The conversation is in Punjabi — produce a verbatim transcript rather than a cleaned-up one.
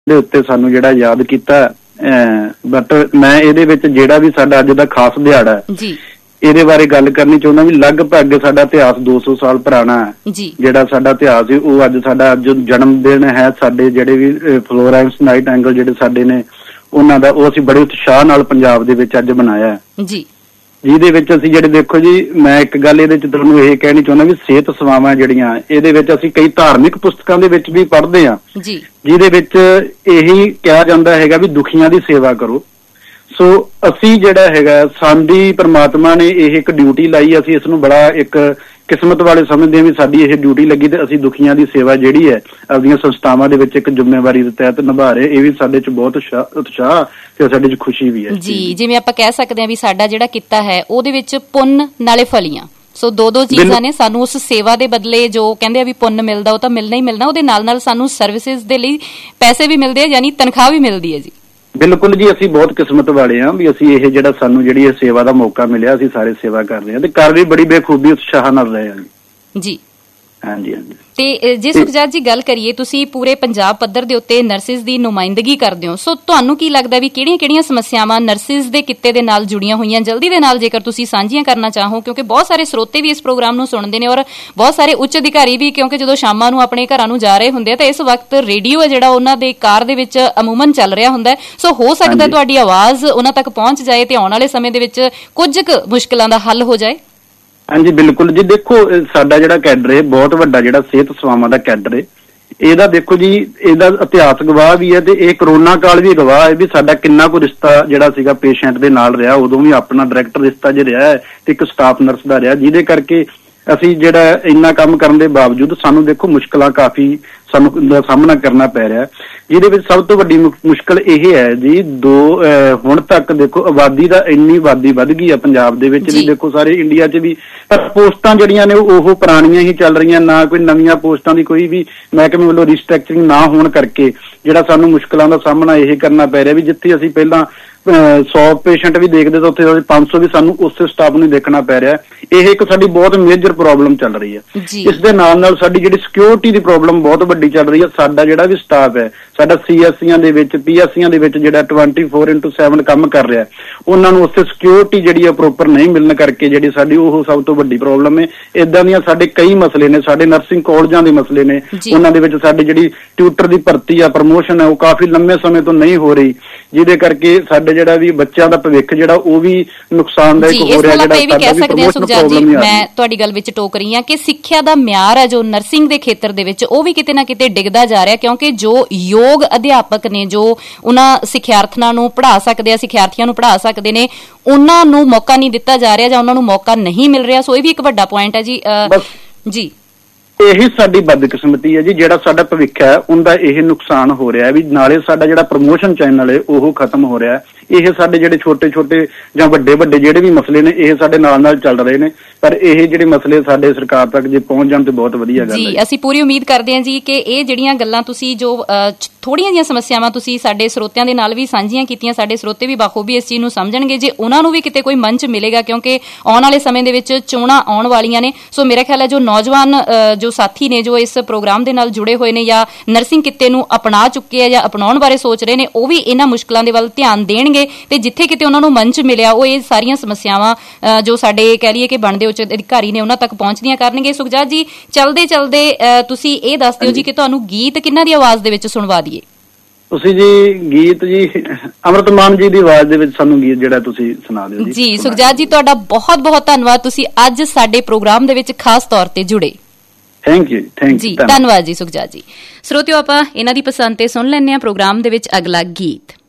ਦੇ ਉੱਤੇ ਸਾਨੂੰ ਜਿਹੜਾ ਯਾਦ ਕੀਤਾ। ਬਟ ਮੈਂ ਇਹਦੇ ਵਿੱਚ ਜਿਹੜਾ ਵੀ ਸਾਡਾ ਅੱਜ ਦਾ ਖਾਸ ਦਿਹਾੜਾ ਹੈ ਜੀ ਇਹਦੇ ਬਾਰੇ ਗੱਲ ਕਰਨੀ ਚਾਹੁੰਦਾ ਵੀ ਲਗਭਗ ਸਾਡਾ ਇਤਿਹਾਸ ਦੋ ਸੌ ਸਾਲ ਪੁਰਾਣਾ ਹੈ। ਜਿਹੜਾ ਸਾਡਾ ਇਤਿਹਾਸ ਹੈ ਉਹ ਅੱਜ ਸਾਡਾ ਅੱਜ ਜਨਮ ਦਿਨ ਹੈ। ਸਾਡੇ ਜਿਹੜੇ ਵੀ ਫਲੋਰੈਂਸ ਨਾਈਟਿੰਗੇਲ ਜਿਹੜੇ ਸਾਡੇ ਨੇ ਉਹਨਾਂ ਦਾ ਉਹ ਅਸੀਂ ਬੜੇ ਉਤਸ਼ਾਹ ਨਾਲ ਪੰਜਾਬ ਦੇ ਵਿੱਚ ਅੱਜ ਮਨਾਇਆ ਜੀ, ਜਿਹਦੇ ਵਿੱਚ ਅਸੀਂ ਜਿਹੜੇ ਦੇਖੋ ਜੀ ਮੈਂ ਇੱਕ ਗੱਲ ਇਹਦੇ ਚ ਤੁਹਾਨੂੰ ਇਹ ਕਹਿਣੀ ਚਾਹੁੰਦਾ ਵੀ ਸਿਹਤ ਸੇਵਾਵਾਂ ਜਿਹੜੀਆਂ ਇਹਦੇ ਵਿੱਚ ਅਸੀਂ ਕਈ ਧਾਰਮਿਕ ਪੁਸਤਕਾਂ ਦੇ ਵਿੱਚ ਵੀ ਪੜ੍ਹਦੇ ਹਾਂ ਜੀ, ਜਿਹਦੇ ਵਿੱਚ ਇਹੀ ਕਿਹਾ ਜਾਂਦਾ ਹੈਗਾ ਵੀ ਦੁਖੀਆਂ ਦੀ ਸੇਵਾ ਕਰੋ। ਸੋ ਅਸੀਂ ਜਿਹੜਾ ਹੈਗਾ ਸਾਡੀ ਪ੍ਰਮਾਤਮਾ ਨੇ ਇਹ ਇੱਕ ਡਿਊਟੀ ਲਾਈ, ਅਸੀਂ ਇਸ ਨੂੰ ਬੜਾ ਇੱਕ ਕਿਸਮਤ ਵਾਲੇ ਸਮਝਦੇ ਹਾਂ ਵੀ ਸਾਡੀ ਇਹ ਡਿਊਟੀ ਲੱਗੀ ਤੇ ਅਸੀਂ ਦੁਖੀਆਂ ਦੀ ਸੇਵਾ ਜਿਹੜੀ ਹੈ ਆਪਦੀਆਂ ਸੰਸਥਾਵਾਂ ਦੇ ਵਿੱਚ ਇੱਕ ਜ਼ਿੰਮੇਵਾਰੀ ਦੇ ਤਹਿਤ ਨਿਭਾ ਰਹੇ। ਇਹ ਵੀ ਸਾਡੇ ਚ ਬਹੁਤ ਉਤਸ਼ਾਹ ਤੇ ਸਾਡੇ ਚ ਖੁਸ਼ੀ ਵੀ ਹੈ ਜੀ। ਜਿਵੇਂ ਆਪਾਂ ਕਹਿ ਸਕਦੇ ਹਾਂ ਵੀ ਸਾਡਾ ਜਿਹੜਾ ਕਿੱਤਾ ਹੈ ਉਹਦੇ ਵਿੱਚ ਪੁੰਨ ਨਾਲੇ ਫਲੀਆਂ, ਸੋ ਦੋ ਦੋ ਚੀਜ਼ਾਂ ਨੇ। ਸਾਨੂੰ ਉਸ ਸੇਵਾ ਦੇ ਬਦਲੇ ਜੋ ਕਹਿੰਦੇ ਆ ਵੀ ਪੁੰਨ ਮਿਲਦਾ ਉਹ ਤਾਂ ਮਿਲਣਾ ਹੀ ਮਿਲਣਾ, ਉਹਦੇ ਨਾਲ ਨਾਲ ਸਾਨੂੰ ਸਰਵਿਸਿਜ਼ ਦੇ ਲਈ ਪੈਸੇ ਵੀ ਮਿਲਦੇ ਆ, ਯਾਨੀ ਤਨਖਾਹ ਵੀ ਮਿਲਦੀ ਹੈ ਜੀ। ਬਿਲਕੁਲ ਜੀ, ਅਸੀਂ ਬਹੁਤ ਕਿਸਮਤ ਵਾਲੇ ਹਾਂ ਵੀ ਅਸੀਂ ਇਹ ਜਿਹੜਾ ਸਾਨੂੰ ਜਿਹੜੀ ਇਹ ਸੇਵਾ ਦਾ ਮੌਕਾ ਮਿਲਿਆ ਅਸੀਂ ਸਾਰੇ ਸੇਵਾ ਕਰ ਰਹੇ ਹਾਂ ਤੇ ਕਰ ਵੀ ਬੜੀ ਬੇਖੂਬੀ ਉਤਸ਼ਾਹ ਨਾਲ ਰਹੇ ਹਾਂ ਜੀ। ਹਾਂਜੀ ਹਾਂਜੀ। ਤੇ ਜੇ ਸੁਖਜਾਤ ਜੀ ਗੱਲ ਕਰੀਏ, ਤੁਸੀਂ ਪੂਰੇ ਪੰਜਾਬ ਪੱਧਰ ਦੇ ਉੱਤੇ ਨਰਸਿਸ ਦੀ ਨੁਮਾਇੰਦਗੀ ਕਰਦੇ ਹੋ, ਸੋ ਤੁਹਾਨੂੰ ਕੀ ਲੱਗਦਾ ਵੀ ਕਿਹੜੀਆਂ ਕਿਹੜੀਆਂ ਸਮੱਸਿਆਵਾਂ ਨਰਸਿਸ ਦੇ ਕਿੱਤੇ ਦੇ ਨਾਲ ਜੁੜੀਆਂ ਹੋਈਆਂ, ਜਲਦੀ ਦੇ ਨਾਲ ਜੇਕਰ ਤੁਸੀਂ ਸਾਂਝੀਆਂ ਕਰਨਾ ਚਾਹੋ, ਕਿਉਂਕਿ ਬਹੁਤ ਸਾਰੇ ਸਰੋਤੇ ਵੀ ਇਸ ਪ੍ਰੋਗਰਾਮ ਨੂੰ ਸੁਣਦੇ ਨੇ ਔਰ ਬਹੁਤ ਸਾਰੇ ਉੱਚ ਅਧਿਕਾਰੀ ਵੀ, ਕਿਉਂਕਿ ਜਦੋਂ ਸ਼ਾਮਾਂ ਨੂੰ ਆਪਣੇ ਘਰਾਂ ਨੂੰ ਜਾ ਰਹੇ ਹੁੰਦੇ ਆ ਤਾਂ ਇਸ ਵਕਤ ਰੇਡੀਓ ਹੈ ਜਿਹੜਾ ਉਹਨਾਂ ਦੇ ਕਾਰ ਦੇ ਵਿੱਚ ਅਮੂਮਨ ਚੱਲ ਰਿਹਾ ਹੁੰਦਾ, ਸੋ ਹੋ ਸਕਦਾ ਤੁਹਾਡੀ ਆਵਾਜ਼ ਉਹਨਾਂ ਤੱਕ ਪਹੁੰਚ ਜਾਏ ਤੇ ਆਉਣ ਵਾਲੇ ਸਮੇਂ ਦੇ ਵਿੱਚ ਕੁਝ ਕੁ ਮੁਸ਼ਕਿਲਾਂ ਦਾ ਹੱਲ ਹੋ ਜਾਏ। ਹਾਂਜੀ ਬਿਲਕੁਲ ਜੀ, ਦੇਖੋ ਸਾਡਾ ਜਿਹੜਾ ਕੈਡਰ ਹੈ ਬਹੁਤ ਵੱਡਾ ਜਿਹੜਾ ਸਿਹਤ ਸੇਵਾਵਾਂ ਦਾ ਕੈਡਰ ਹੈ, ਇਹਦਾ ਦੇਖੋ ਜੀ ਇਹਦਾ ਇਤਿਹਾਸ ਗਵਾਹ ਵੀ ਹੈ ਤੇ ਇਹ ਕਰੋਨਾ ਕਾਲ ਵੀ ਗਵਾਹ ਹੈ ਵੀ ਸਾਡਾ ਕਿੰਨਾ ਕੁ ਰਿਸ਼ਤਾ ਜਿਹੜਾ ਸੀਗਾ ਪੇਸ਼ੈਂਟ ਦੇ ਨਾਲ ਰਿਹਾ। ਉਦੋਂ ਵੀ ਆਪਣਾ ਡਾਇਰੈਕਟ ਰਿਸ਼ਤਾ ਜੇ ਰਿਹਾ ਹੈ ਤੇ ਇੱਕ ਸਟਾਫ ਨਰਸ ਦਾ ਰਿਹਾ, ਜਿਹਦੇ ਕਰਕੇ ਅਸੀਂ ਜਿਹੜਾ ਇੰਨਾ ਕੰਮ ਕਰਨ ਦੇ ਬਾਵਜੂਦ ਸਾਨੂੰ ਦੇਖੋ ਮੁਸ਼ਕਲਾਂ ਕਾਫੀ ਸਾਨੂੰ ਦਾ ਸਾਹਮਣਾ ਕਰਨਾ ਪੈ ਰਿਹਾ। ਜਿਹਦੇ ਵਿੱਚ ਸਭ ਤੋਂ ਵੱਡੀ ਮੁਸ਼ਕਲ ਇਹ ਹੈ ਜੀ ਦੋ ਹੁਣ ਤੱਕ ਦੇਖੋ ਆਬਾਦੀ ਦਾ ਇੰਨੀ ਆਬਾਦੀ ਵੱਧ ਗਈ ਆ ਪੰਜਾਬ ਦੇ ਵਿੱਚ ਵੀ, ਦੇਖੋ ਸਾਰੇ ਇੰਡੀਆ 'ਚ ਵੀ, ਪਰ ਪੋਸਟਾਂ ਜਿਹੜੀਆਂ ਨੇ ਉਹ ਪੁਰਾਣੀਆਂ ਹੀ ਚੱਲ ਰਹੀਆਂ, ਨਾ ਕੋਈ ਨਵੀਆਂ ਪੋਸਟਾਂ ਦੀ ਕੋਈ ਵੀ ਮਹਿਕਮੇ ਵੱਲੋਂ ਰੀਸਟਰਕਚਰਿੰਗ ਨਾ ਹੋਣ ਕਰਕੇ ਜਿਹੜਾ ਸਾਨੂੰ ਮੁਸ਼ਕਲਾਂ ਦਾ ਸਾਹਮਣਾ ਇਹ ਕਰਨਾ ਪੈ ਰਿਹਾ ਵੀ ਜਿੱਥੇ ਅਸੀਂ ਪਹਿਲਾਂ ਸੌ ਪੇਸ਼ੈਂਟ ਵੀ ਦੇਖਦੇ ਤਾਂ ਉੱਥੇ ਪੰਜ ਸੌ ਵੀ ਸਾਨੂੰ ਉਸੇ ਸਟਾਫ ਨੂੰ ਦੇਖਣਾ ਪੈ ਰਿਹਾ। ਇਹ ਇੱਕ ਸਾਡੀ ਬਹੁਤ ਮੇਜਰ ਪ੍ਰੋਬਲਮ ਚੱਲ ਰਹੀ ਹੈ। ਇਸ ਦੇ ਨਾਲ ਨਾਲ ਸਾਡੀ ਜਿਹੜੀ ਸਿਕਿਉਰਿਟੀ ਦੀ ਪ੍ਰੋਬਲਮ ਬਹੁਤ ਵੱਡੀ ਚੱਲ ਰਹੀ ਹੈ। ਸਾਡਾ ਜਿਹੜਾ ਵੀ ਸਟਾਫ ਹੈ ਸਾਡਾ ਸੀ ਐਸ ਸੀਆਂ ਦੇ ਵਿੱਚ ਪੀ ਐਸ ਸੀਆਂ ਦੇ ਵਿੱਚ ਜਿਹੜਾ ਟਵੈਂਟੀ ਫੋਰ ਇੰਟੂ ਸੈਵਨ ਕੰਮ ਕਰ ਰਿਹਾ, ਉਹਨਾਂ ਨੂੰ ਉੱਥੇ ਸਿਕਿਉਰਿਟੀ ਜਿਹੜੀ ਆ ਪ੍ਰੋਪਰ ਨਹੀਂ ਮਿਲਣ ਕਰਕੇ ਜਿਹੜੀ ਸਾਡੀ ਉਹ ਸਭ ਤੋਂ ਵੱਡੀ ਪ੍ਰੋਬਲਮ ਹੈ। ਏਦਾਂ ਦੀਆਂ ਸਾਡੇ ਕਈ ਮਸਲੇ ਨੇ, ਸਾਡੇ ਨਰਸਿੰਗ ਕਾਲਜਾਂ ਦੇ ਮਸਲੇ ਨੇ, ਉਹਨਾਂ ਦੇ ਵਿੱਚ ਸਾਡੀ ਜਿਹੜੀ ਟਿਊਟਰ ਦੀ ਭਰਤੀ ਆ ਪ੍ਰਮੋਸ਼ਨ ਹੈ ਉਹ ਕਾਫੀ ਲੰਮੇ ਸਮੇਂ ਤੋਂ ਨਹੀਂ ਹੋ ਰਹੀ, ਜਿਹਦੇ ਕਰਕੇ ਸਾਡੇ ਜਿਹੜਾ ਵੀ ਬੱਚਿਆਂ ਦਾ ਭਵਿੱਖ ਜਿਹੜਾ ਉਹ ਵੀ ਨੁਕਸਾਨਦਾਇਕ ਹੋ ਰਿਹਾ। ਜਿਹੜਾ ਸਾਡਾ ਵੀ ਪ੍ਰਮੋਸ਼ਨ ਪ੍ਰੋਬਲਮ ਹੈ। ਮੈਂ ਤੁਹਾਡੀ ਗੱਲ ਵਿੱਚ ਟੋਕ ਰਹੀ ਹਾਂ ਕਿ ਸਿੱਖਿਆ ਦਾ ਮਿਆਰ ਹੈ ਜੋ ਨਰਸਿੰਗ ਦੇ ਖੇਤਰ ਦੇ ਵਿੱਚ ਉਹ ਵੀ ਕਿਤੇ ਨਾ ਕਿਤੇ ਡਿੱਗਦਾ ਜਾ ਰਿਹਾ, ਕਿਉਂਕਿ ਜੋ ਯੋਗ ਅਧਿਆਪਕ ਨੇ ਜੋ ਉਹਨਾਂ ਸਿੱਖਿਆਰਥੀਆਂ ਨੂੰ ਪੜ੍ਹਾ ਸਕਦੇ ਆ, ਸਿੱਖਿਆਰਥੀਆਂ ਨੂੰ ਪੜ੍ਹਾ ਸਕਦੇ ਨੇ, ਉਹਨਾਂ ਨੂੰ ਮੌਕਾ ਨਹੀਂ ਦਿੱਤਾ ਜਾ ਰਿਹਾ ਜਾਂ ਉਹਨਾਂ ਨੂੰ ਮੌਕਾ ਨਹੀਂ ਮਿਲ ਰਿਹਾ। ਸੋ ਇਹ ਵੀ ਇੱਕ ਵੱਡਾ ਪੁਆਇੰਟ ਹੈ ਜੀ। ਜੀ ਇਹੀ ਸਾਡੀ ਬਦਕਿਸਮਤੀ ਹੈ ਜੀ, ਜਿਹੜਾ ਸਾਡਾ ਭਵਿੱਖ ਹੈ ਉਹਦਾ ਇਹ ਨੁਕਸਾਨ ਹੋ ਰਿਹਾ ਵੀ, ਨਾਲੇ ਸਾਡਾ ਜਿਹੜਾ ਪ੍ਰਮੋਸ਼ਨ ਚੈਨਲ ਹੈ ਉਹ ਖਤਮ ਹੋ ਰਿਹਾ। ਇਹ ਸਾਡੇ ਜਿਹੜੇ ਛੋਟੇ ਛੋਟੇ ਜਾਂ ਵੱਡੇ ਵੱਡੇ ਜਿਹੜੇ ਵੀ ਮਸਲੇ ਨੇ ਇਹ ਸਾਡੇ ਨਾਲ ਨਾਲ ਚੱਲ ਰਹੇ ਨੇ, ਪਰ ਇਹ ਜਿਹੜੇ ਮਸਲੇ ਸਾਡੇ ਸਰਕਾਰ ਤੱਕ ਜੇ ਪਹੁੰਚ ਜਾਣ ਤੇ ਬਹੁਤ ਵਧੀਆ ਗੱਲ ਹੈ ਜੀ। ਅਸੀਂ ਪੂਰੀ ਉਮੀਦ ਕਰਦੇ ਹਾਂ ਜੀ ਕਿ ਇਹ ਜਿਹੜੀਆਂ ਗੱਲਾਂ ਤੁਸੀਂ ਜੋ ਥੋੜੀਆਂ ਜਿਹੀਆਂ ਸਮੱਸਿਆਵਾਂ ਤੁਸੀਂ ਸਾਡੇ ਸਰੋਤਿਆਂ ਦੇ ਨਾਲ ਵੀ ਸਾਂਝੀਆਂ ਕੀਤੀਆਂ, ਸਾਡੇ ਸਰੋਤੇ ਵੀ ਬਾਖੂਬੀ ਇਸ ਚੀਜ਼ ਨੂੰ ਸਮਝਣਗੇ ਜੇ ਉਹਨਾਂ ਨੂੰ ਵੀ ਕਿਤੇ ਕੋਈ ਮੰਚ ਮਿਲੇਗਾ, ਕਿਉਂਕਿ ਆਉਣ ਵਾਲੇ ਸਮੇਂ ਦੇ ਵਿੱਚ ਚੋਣਾਂ ਆਉਣ ਵਾਲੀਆਂ ਨੇ। ਸੋ ਮੇਰਾ ਖਿਆਲ ਹੈ ਜੋ ਨੌਜਵਾਨ ਜੋ ਸਾਥੀ ਨੇ ਜੋ ਇਸ ਪ੍ਰੋਗਰਾਮ ਦੇ ਨਾਲ ਜੁੜੇ ਹੋਏ ਨੇ ਜਾਂ ਨਰਸਿੰਗ ਕਿੱਤੇ ਨੂੰ ਅਪਣਾ ਚੁੱਕੇ ਆ ਜਾਂ ਅਪਣਾਉਣ ਬਾਰੇ ਸੋਚ ਰਹੇ ਨੇ, ਉਹ ਵੀ ਇਹਨਾਂ ਮੁਸ਼ਕਲਾਂ ਦੇ ਵੱਲ ਧਿਆਨ ਦੇਣਗੇ ਤੇ ਜਿੱਥੇ ਕਿਤੇ ਉਹਨਾਂ ਨੂੰ ਮੰਚ ਮਿਲਿਆ ਉਹ ਇਹ ਸਾਰੀਆਂ ਸਮੱਸਿਆਵਾਂ ਜੋ ਸਾਡੇ ਕਹਿ ਲਈਏ ਕਿ ਬਣਦੇ ਉੱਚ ਅਧਿਕਾਰੀ ਨੇ ਉਹਨਾਂ ਤੱਕ ਪਹੁੰਚਦੀਆਂ ਕਰਨਗੇ। ਸੁਖਜਾਤ ਜੀ ਚਲਦੇ ਚਲਦੇ ਤੁਸੀਂ ਇਹ ਦੱਸ ਦਿਓ ਜੀ ਕਿ ਤੁਹਾਨੂੰ ਗੀਤ ਕਿਹਨਾਂ ਦੀ ਆਵਾਜ਼ ਦੇ ਵਿੱਚ ਸੁਣਵਾ ਦਈਏ? ਤੁਸੀਂ ਜੀ ਗੀਤ ਜੀ ਅੰਮ੍ਰਿਤ ਮਾਨ ਜੀ ਦੀ ਆਵਾਜ਼ ਦੇ ਵਿੱਚ ਸਾਨੂੰ ਗੀਤ ਜਿਹੜਾ ਤੁਸੀਂ ਸੁਣਾ ਦਿਓ ਜੀ। ਜੀ ਸੁਖਜਾਤ ਜੀ ਤੁਹਾਡਾ ਬਹੁਤ ਬਹੁਤ ਧੰਨਵਾਦ, ਤੁਸੀਂ ਅੱਜ ਸਾਡੇ ਪ੍ਰੋਗਰਾਮ ਦੇ ਵਿੱਚ ਖਾਸ ਤੌਰ ਤੇ ਜੁੜੇ। ਥੈਂਕ ਯੂ ਥੈਂਕ ਜੀ ਧੰਨਵਾਦ ਜੀ ਸੁਖਜਾਤ ਜੀ। ਸਰੋਤਿਓ ਆਪਾਂ ਇਹਨਾਂ ਦੀ ਪਸੰਦ ਤੇ ਸੁਣ ਲੈਂਦੇ ਹਾਂ ਪ੍ਰੋਗਰਾਮ ਦੇ ਵਿੱਚ ਅਗਲਾ ਗੀਤ।